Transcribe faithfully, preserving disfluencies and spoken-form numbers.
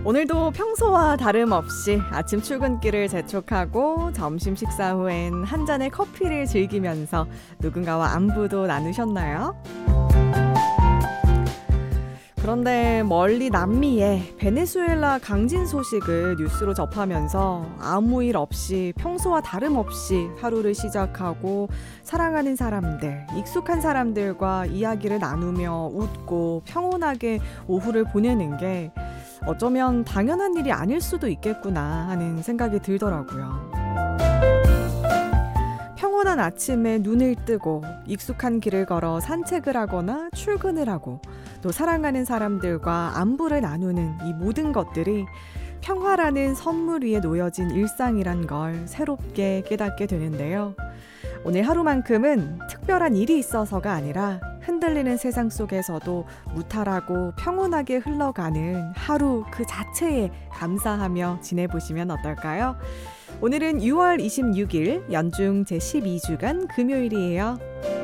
오늘도 평소와 다름없이 아침 출근길을 재촉하고 점심 식사 후엔 한 잔의 커피를 즐기면서 누군가와 안부도 나누셨나요? 그런데 멀리 남미의 베네수엘라 강진 소식을 뉴스로 접하면서 아무 일 없이 평소와 다름없이 하루를 시작하고 사랑하는 사람들, 익숙한 사람들과 이야기를 나누며 웃고 평온하게 오후를 보내는 게 어쩌면 당연한 일이 아닐 수도 있겠구나 하는 생각이 들더라고요. 평온한 아침에 눈을 뜨고 익숙한 길을 걸어 산책을 하거나 출근을 하고 또 사랑하는 사람들과 안부를 나누는 이 모든 것들이 평화라는 선물 위에 놓여진 일상이란 걸 새롭게 깨닫게 되는데요. 오늘 하루만큼은 특별한 일이 있어서가 아니라 흔들리는 세상 속에서도 무탈하고 평온하게 흘러가는 하루 그 자체에 감사하며 지내보시면 어떨까요? 오늘은 유월 이십육일 연중 제십이 주간 금요일이에요.